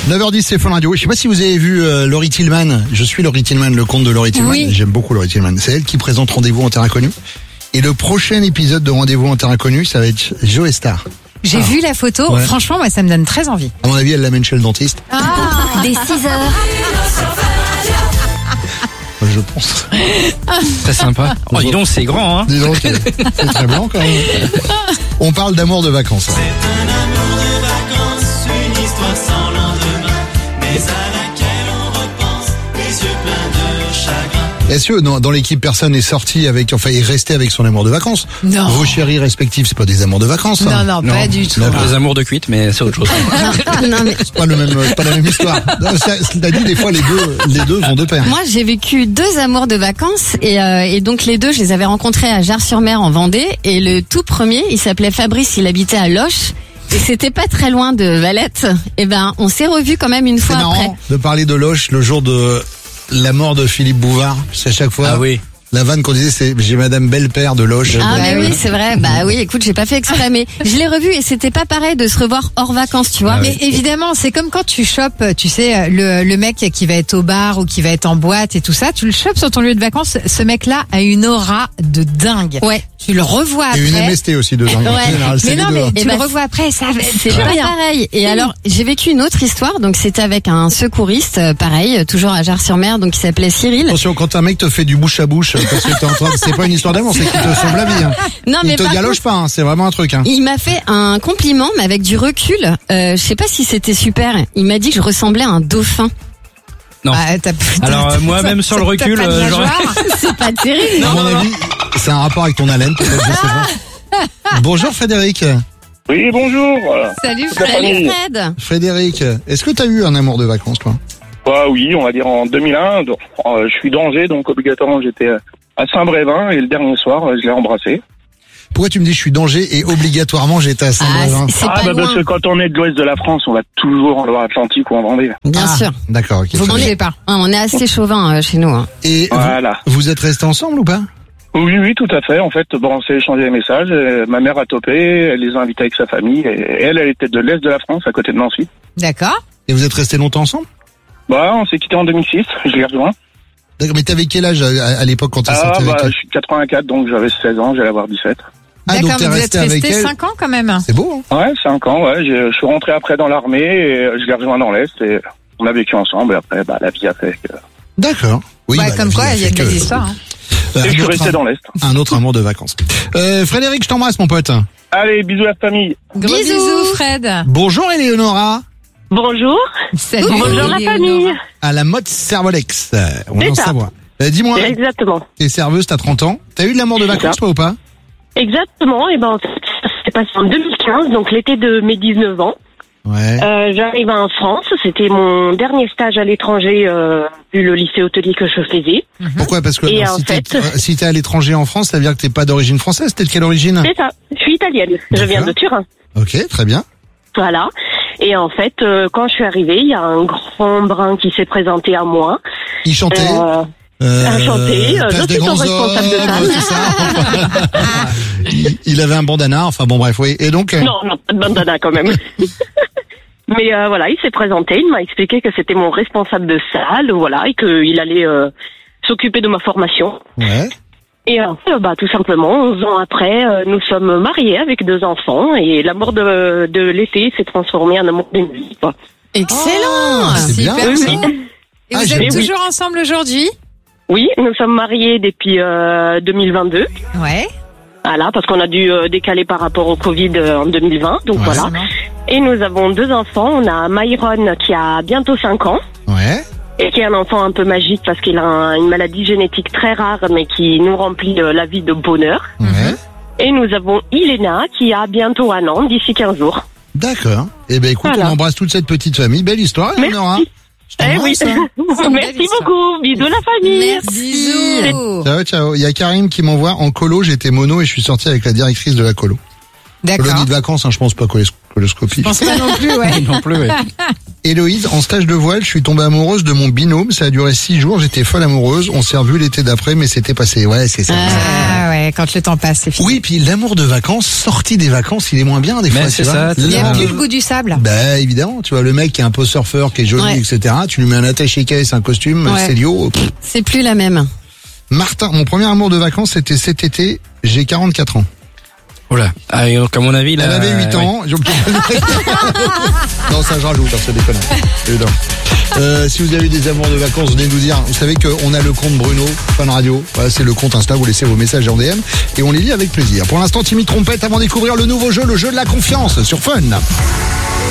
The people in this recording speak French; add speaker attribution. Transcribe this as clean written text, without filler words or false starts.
Speaker 1: 9h10, c'est Fun Radio. Je sais pas si vous avez vu Laurie Tillman. Je suis Laurie Tillman, le compte de Laurie Tillman.
Speaker 2: Oui.
Speaker 1: J'aime beaucoup Laurie Tillman. C'est elle qui présente Rendez-vous en Terre Inconnue. Et le prochain épisode de Rendez-vous en Terre Inconnue, ça va être Joe Star.
Speaker 2: J'ai vu la photo.
Speaker 1: Ouais.
Speaker 2: Franchement, moi, ça me donne très envie.
Speaker 1: À mon avis, elle l'amène chez le dentiste.
Speaker 3: Dès 6h.
Speaker 1: Je pense.
Speaker 4: Très sympa. Oh, dis donc, c'est grand, hein.
Speaker 1: Dis donc, c'est très blanc quand même. On parle d'amour de vacances.
Speaker 5: C'est un amour de vacances, une histoire sans lendemain, mais à laquelle on repense, les yeux pleins de chagrin.
Speaker 1: Est-ce que dans l'équipe, personne est sorti avec, enfin, est resté avec son amour de vacances?
Speaker 2: Non.
Speaker 1: Vos chéris respectifs, c'est pas des amours de vacances, ça?
Speaker 2: Non, pas du tout.
Speaker 1: D'accord.
Speaker 4: Les amours de cuite, mais c'est autre chose.
Speaker 3: Non, mais
Speaker 1: C'est pas la même histoire. T'as dit, des fois, les deux vont de pair.
Speaker 3: moi, j'ai vécu 2 amours de vacances et donc les 2, je les avais rencontrés à Jars-sur-Mer en Vendée. Et le tout premier, il s'appelait Fabrice, il habitait à Loches. Et c'était pas très loin de Valette. Et ben, on s'est revus quand même une
Speaker 1: C'est
Speaker 3: fois après.
Speaker 1: marrant de parler de Loche le jour de la mort de Philippe Bouvard. C'est à chaque fois.
Speaker 4: Ah oui.
Speaker 1: La vanne qu'on disait, c'est j'ai Madame Belle-Père de Loche.
Speaker 3: Ah, mais
Speaker 2: oui.
Speaker 3: oui, c'est vrai. Bah oui, écoute, j'ai pas fait exprès, mais je l'ai revu et c'était pas pareil de se revoir hors vacances, tu vois.
Speaker 1: Ah
Speaker 3: Mais
Speaker 2: Mais évidemment, c'est comme quand tu chopes, tu sais, le mec qui va être au bar ou qui va être en boîte et tout ça, tu le chopes sur ton lieu de vacances. Ce mec-là a une aura de dingue.
Speaker 3: ouais.
Speaker 2: Tu le revois
Speaker 1: Et
Speaker 2: après.
Speaker 1: une MST aussi dedans.
Speaker 3: Ouais.
Speaker 1: En général, c'est
Speaker 2: Mais
Speaker 1: les
Speaker 2: non,
Speaker 1: deux,
Speaker 2: mais
Speaker 1: hein.
Speaker 2: tu
Speaker 3: Et
Speaker 2: le
Speaker 3: ben,
Speaker 2: revois après, ça,
Speaker 3: C'est pas pareil. Et alors, j'ai vécu une autre histoire. Donc, c'était avec un secouriste, pareil, toujours à Jars-sur-Mer, donc qui s'appelait Cyril.
Speaker 1: Attention, quand un mec te fait du bouche à bouche, parce que t'es en train, c'est pas une histoire d'amour, c'est qu'il te sauve la vie. Hein.
Speaker 3: Non,
Speaker 1: Il
Speaker 3: mais
Speaker 1: te
Speaker 3: par
Speaker 1: galoche pas, hein, c'est vraiment un truc. Hein.
Speaker 3: Il m'a fait un compliment, mais avec du recul. Je sais pas si c'était super. Il m'a dit que je ressemblais à un dauphin.
Speaker 4: Non.
Speaker 2: Ah,
Speaker 4: Alors, moi, même sur le recul,
Speaker 2: t'as pas de la
Speaker 4: j'aurais-
Speaker 2: joie.
Speaker 3: C'est pas terrible.
Speaker 1: À mon avis, c'est un rapport avec ton haleine, peut-être, je sais pas. Bonjour Frédéric.
Speaker 6: Oui, bonjour.
Speaker 2: Salut,
Speaker 6: Toute la
Speaker 2: Fred.
Speaker 6: famille.
Speaker 3: Fred.
Speaker 1: Frédéric, est-ce que t'as eu un amour de vacances, toi?
Speaker 6: Bah oui, on va dire en 2001. Donc, je suis d'Angers, donc obligatoirement j'étais à Saint-Brévin et le dernier soir, je l'ai embrassé.
Speaker 1: Pourquoi tu me dis je suis d'Angers et obligatoirement j'étais à Saint-Brévin?
Speaker 3: C'est
Speaker 6: Ah
Speaker 3: pas
Speaker 6: bah
Speaker 3: loin.
Speaker 6: parce que quand on est de l'ouest de la France, on va toujours en Loire-Atlantique ou en Vendée.
Speaker 3: Bien
Speaker 1: Ah,
Speaker 3: sûr.
Speaker 1: D'accord, ok.
Speaker 2: Vous
Speaker 1: très bien.
Speaker 2: bougez pas.
Speaker 3: On est assez chauvin chez nous. Hein.
Speaker 1: Et
Speaker 6: Voilà.
Speaker 1: vous êtes restés ensemble ou pas?
Speaker 6: Oui, tout à fait. En fait, bon, on s'est échangé des messages. Ma mère a topé, elle les a invités avec sa famille. Et elle était de l'est de la France, à côté de Nancy.
Speaker 2: D'accord.
Speaker 1: Et vous êtes restés longtemps ensemble?
Speaker 6: Bah, on s'est quitté en 2006, je l'ai rejoint.
Speaker 1: D'accord, mais t'avais quel âge à l'époque quand t'as
Speaker 6: Ah
Speaker 1: sorti
Speaker 6: bah,
Speaker 1: avec elle?
Speaker 6: je suis 84, donc j'avais 16 ans, j'allais avoir 17.
Speaker 1: Ah, donc
Speaker 2: D'accord,
Speaker 1: t'es
Speaker 2: vous êtes
Speaker 1: resté avec
Speaker 2: resté
Speaker 1: elle?
Speaker 2: 5 ans quand même.
Speaker 1: C'est beau, hein?
Speaker 6: Ouais, 5 ans, ouais. Je suis rentré après dans l'armée et je l'ai rejoint dans l'Est et on a vécu ensemble. Et après, bah, la vie a fait que...
Speaker 1: D'accord. Oui,
Speaker 2: Ouais,
Speaker 1: bah,
Speaker 2: comme
Speaker 1: la
Speaker 2: quoi,
Speaker 1: vie a
Speaker 2: il y a
Speaker 1: fait
Speaker 2: de belles
Speaker 1: que-
Speaker 2: histoires. Hein.
Speaker 6: Et je suis
Speaker 1: un, autre,
Speaker 6: resté dans l'Est.
Speaker 1: un autre amour de vacances. Frédéric, je t'embrasse, mon pote.
Speaker 6: Allez, bisous à la famille.
Speaker 2: Gros bisous, Fred.
Speaker 1: Bonjour, Eleonora.
Speaker 7: Bonjour.
Speaker 2: Salut.
Speaker 7: Bonjour la
Speaker 2: Éléonora.
Speaker 7: famille.
Speaker 1: À la mode Servolex. On
Speaker 7: C'est
Speaker 1: en
Speaker 7: ça.
Speaker 1: savoir. Dis-moi,
Speaker 7: Exactement.
Speaker 1: t'es serveuse, t'as 30 ans. T'as eu de l'amour de
Speaker 7: C'est
Speaker 1: vacances,
Speaker 7: ça.
Speaker 1: toi, ou pas?
Speaker 7: Exactement. Et ben en fait, ça s'est passé en 2015, donc l'été de mes 19 ans.
Speaker 1: Ouais.
Speaker 7: J'arrive en France. C'était mon dernier stage à l'étranger, vu le lycée hôtelier que je faisais.
Speaker 1: Pourquoi? Parce que
Speaker 7: Et
Speaker 1: alors,
Speaker 7: en
Speaker 1: si t'es à l'étranger en France, ça veut dire que t'es pas d'origine française. T'es de quelle origine?
Speaker 7: C'est ça. Je suis italienne. Je viens de Turin.
Speaker 1: Ok, très bien.
Speaker 7: Voilà. Et en fait, quand je suis arrivée, il y a un grand brun qui s'est présenté à moi.
Speaker 1: Il chantait.
Speaker 7: Enchanté,
Speaker 1: Place
Speaker 7: je
Speaker 1: des
Speaker 7: suis son
Speaker 1: grands
Speaker 7: responsable de
Speaker 1: hommes, tout ça. il avait un bandana, enfin bon bref, oui. Et donc,
Speaker 7: Non, pas de bandana quand même. Mais voilà, il s'est présenté, il m'a expliqué que c'était mon responsable de salle, voilà, et qu'il allait s'occuper de ma formation.
Speaker 1: ouais.
Speaker 7: Et bah tout simplement, 11 ans après, nous sommes mariés avec 2 enfants, et l'amour de l'été s'est transformé en amour d'une vie, quoi.
Speaker 3: Excellent.
Speaker 1: c'est bien,
Speaker 2: Super.
Speaker 1: ça.
Speaker 2: Et
Speaker 1: Ah,
Speaker 2: vous
Speaker 1: j'aime
Speaker 2: êtes
Speaker 7: bien.
Speaker 2: toujours ensemble aujourd'hui?
Speaker 7: Oui, nous sommes mariés depuis 2022.
Speaker 2: Ouais.
Speaker 7: Voilà, parce qu'on a dû décaler par rapport au Covid en 2020, donc
Speaker 1: Ouais.
Speaker 7: voilà.
Speaker 2: Forcément.
Speaker 7: Et nous avons 2 enfants, on a Myron qui a bientôt 5 ans,
Speaker 1: Ouais.
Speaker 7: et qui est un enfant un peu magique parce qu'il a une maladie génétique très rare, mais qui nous remplit la vie de bonheur.
Speaker 1: Ouais.
Speaker 7: Et nous avons Ilena qui a bientôt 1 an, d'ici 15 jours.
Speaker 1: D'accord. Eh ben écoute,
Speaker 7: Voilà.
Speaker 1: on embrasse toute cette petite famille. Belle histoire,
Speaker 7: Merci.
Speaker 1: Eleonora. Je
Speaker 7: Eh oui.
Speaker 1: t'embrasse, hein.
Speaker 2: une
Speaker 7: Merci
Speaker 2: belle histoire.
Speaker 7: beaucoup. Bisous la famille.
Speaker 3: Merci.
Speaker 2: Bisous.
Speaker 1: Ciao, ciao. Il y a Karim qui m'envoie en colo, j'étais mono et je suis sorti avec la directrice de la colo.
Speaker 2: D'accord.
Speaker 1: Colonie de vacances, hein, je pense pas coloscopie.
Speaker 2: Je pense pas non plus, ouais.
Speaker 4: Non plus, ouais.
Speaker 1: Héloïse, en stage de voile, je suis tombée amoureuse de mon binôme. Ça a duré 6 jours. J'étais folle amoureuse. On s'est revus l'été d'après, mais c'était passé. Ouais, c'est ça.
Speaker 2: Ah ouais, quand le temps passe, c'est fini.
Speaker 1: Oui, puis l'amour de vacances, sorti des vacances, il est moins bien des
Speaker 4: Mais
Speaker 1: fois.
Speaker 4: c'est
Speaker 1: tu vois.
Speaker 4: ça,
Speaker 2: Il n'y a
Speaker 1: Là,
Speaker 2: plus le goût du sable.
Speaker 1: bah évidemment, tu vois, le mec qui est un peu surfeur, qui est joli,
Speaker 3: Ouais.
Speaker 1: etc. Tu lui mets un attaché-caisse, un costume,
Speaker 3: Ouais.
Speaker 1: Célio.
Speaker 3: C'est plus la même.
Speaker 1: Martin, mon premier amour de vacances, c'était cet été. J'ai 44 ans.
Speaker 4: Oula. Ah, et donc, à mon avis, là.
Speaker 1: Elle avait 8 ans. Non, ça je rajoute, c'est déconnant. Évidemment. Si vous avez des amours de vacances, venez nous dire. Vous savez qu'on a le compte Bruno, Fun Radio. Voilà, c'est le compte Insta, vous laissez vos messages en DM et on les lit avec plaisir. Pour l'instant, Timmy Trompette avant de découvrir le nouveau jeu, le jeu de la confiance sur Fun.